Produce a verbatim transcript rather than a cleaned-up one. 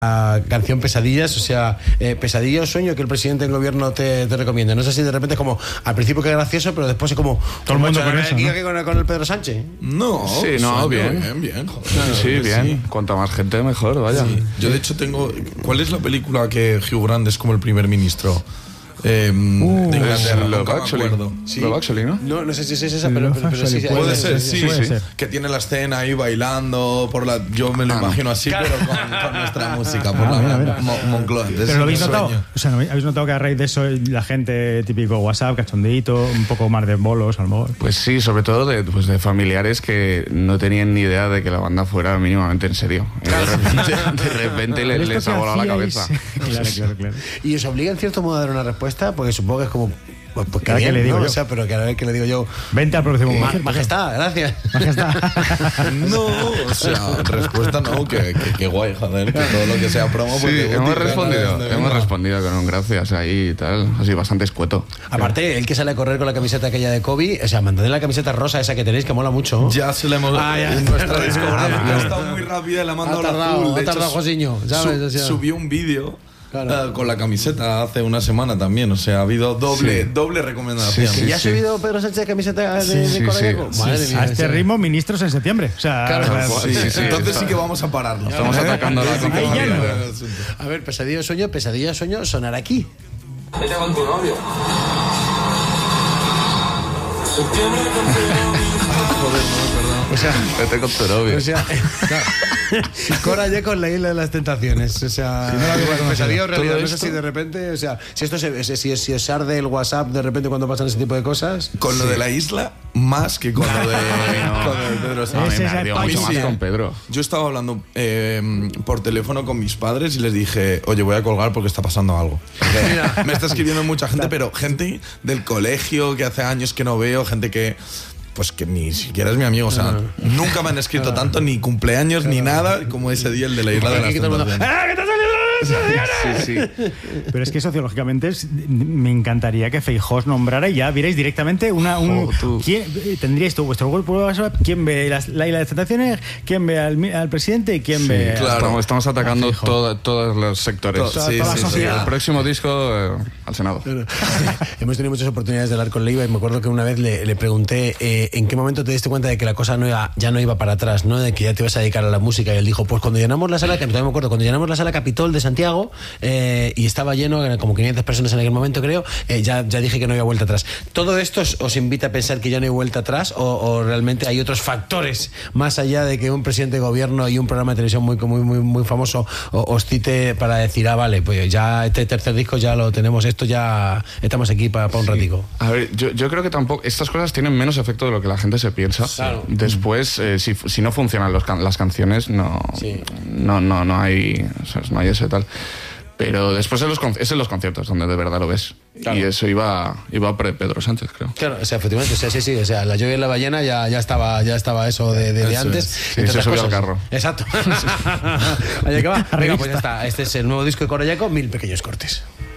canción Pesadillas, o sea, eh, pesadilla o sueño que el presidente del gobierno te, te recomienda. No sé si de repente es como, al principio que es gracioso, pero después es como todo el mundo con eso, aquí, ¿no? aquí con, con el Pedro Sánchez. No, sí, no, bien, bien, bien, joder, sí, sí, bien. sí. Cuanta más gente, mejor, vaya. Sí. Yo de hecho tengo. ¿Cuál es la película que Hugh Grant es como el primer ministro? Eh, uh, de Inglaterra, Love nunca me Actually. acuerdo. Sí. Love Actually, ¿no? No, no sé si es esa, pero, pero, pero sí, puede ser, sí, sí, puede sí. ser. Que tiene la escena ahí bailando por la. Yo me lo Ah, imagino no. así, pero con, con nuestra música, por Ah, la mira, mira. Mo- Moncloa. Es Pero lo habéis mi notado, sueño. o sea, ¿no habéis notado que a raíz de eso la gente típico WhatsApp, cachondeíto, un poco más de bolos, a lo mejor? Pues sí, sobre todo de, pues de familiares que no tenían ni idea de que la banda fuera mínimamente en serio. Y de repente, de repente les, les ha volado la cabeza. Claro, claro, claro. Y os obliga en cierto modo a dar una respuesta, porque supongo que es como. Pues, pues Cada bien, que le digo ¿no? yo. O sea, pero cada vez que le digo yo. Vente al próximo Ma- concierto. Majestad, gracias. Majestad. No, o sea, respuesta no, que, que, que guay, joder, que todo lo que sea promo. Sí, porque hemos Guti, respondido, venga, hemos venga. respondido con un gracias ahí y tal, así bastante escueto. Aparte, el que sale a correr con la camiseta aquella de Kobe, o sea, mandadle la camiseta rosa esa que tenéis, que mola mucho. Ya se la hemos. Ah, ya. en nuestra discográfica ha estado muy rápida, la ha mandado Ha la tardado, azul. De ha hecho, tardado Josiño, ¿sabes? su- O sea. subió un vídeo. Claro. eh, con la camiseta hace una semana también, o sea, ha habido doble, Sí. doble recomendación. Sí, ¿Que ya ha sí. subido Pedro Sánchez camiseta de, Sí, de sí, Correaco? sí. Madre Sí, mía. A este o sea. ritmo, ministros en septiembre. O sea, Claro, o sea, Sí, Sí, sí, entonces está- sí que vamos a pararlo. Estamos atacando la Sí que Ahí ya no. vamos a parar el asunto. A ver, pesadilla o sueño, pesadilla o sueño, sonar aquí. Vete con tu novio. O sea, Vete con tu novio. o sea, Cora ya con la isla de las tentaciones. O sea, pesadilla o realidad. Todo No sé esto- si de repente, o sea, si esto se, si, si os arde el WhatsApp de repente cuando pasan ese tipo de cosas. Con lo de la isla, más que con lo de, con lo de Pedro A Sánchez. mí Ese me es el ardió payo. mucho más Sí. con Pedro. Yo estaba hablando eh, por teléfono con mis padres y les dije, oye, voy a colgar porque está pasando algo. Porque me está escribiendo mucha gente, pero gente del colegio que hace años que no veo, gente que... Pues que ni siquiera es mi amigo, o sea, nunca me han escrito tanto, ni cumpleaños, ni nada, como ese día el de la Isla de las Aquí todo el mundo, Tentaciones. ¡ah, que te ha salido! Sí, sí. Pero es que sociológicamente es- me encantaría que Feijóo os nombrara y ya vierais directamente una. Un, Jo, tú. ¿quién, eh, tendríais tú vuestro grupo de WhatsApp? ¿Quién ve las- la isla de tentaciones? ¿Quién ve al, mi- al presidente? ¿Y quién ve.? claro. Estamos, estamos atacando Fijo. todo- todos los sectores. To- sí, toda la sí, sí. sociedad. El próximo disco eh, al Senado. Hemos tenido muchas oportunidades de hablar con Leiva y me acuerdo que una vez le, le pregunté eh, en qué momento te diste cuenta de que la cosa no iba, ya no iba para atrás, ¿no? De que ya te ibas a dedicar a la música. Y él dijo, pues cuando llenamos la sala, que todavía me acuerdo, cuando llenamos la sala Capitol de Santiago eh, y estaba lleno, eran como quinientas personas en aquel momento, creo, eh, ya, ya dije que no había vuelta atrás. ¿Todo esto os, os invita a pensar que ya no hay vuelta atrás o, o realmente hay otros factores más allá de que un presidente de gobierno y un programa de televisión muy, muy, muy, muy famoso o- os cite para decir, ah, vale, pues ya este tercer disco ya lo tenemos, esto ya estamos aquí para un ratico? A ver, yo, yo creo que tampoco. Estas cosas tienen menos efecto de lo que la gente se piensa. Claro. Después, eh, si, si no funcionan los can- las canciones, no, Sí. no, no, no hay. O sea, no hay ese tal. Pero después en los, con- es en los conciertos donde de verdad lo ves. Claro. Y eso iba, iba pre Pedro Sánchez, creo. Claro, o sea, efectivamente, o sea, sí, sí, o sea, la lluvia y la ballena ya, ya estaba, ya estaba eso de, de, de Eso antes. es. Sí, entre se otras subió al cosas. carro. Exacto. Allá que va. Venga, pues ya está. Este es el nuevo disco de Corollaco, Mil Pequeños Cortes.